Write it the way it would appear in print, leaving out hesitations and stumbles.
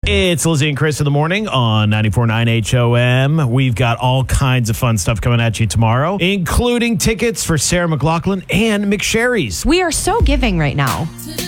It's Lizzie and Chris in the morning on 94.9 HOM. We've got all kinds of fun stuff coming at you tomorrow, including tickets for Sarah McLachlan and McSherry's. We are so giving right now.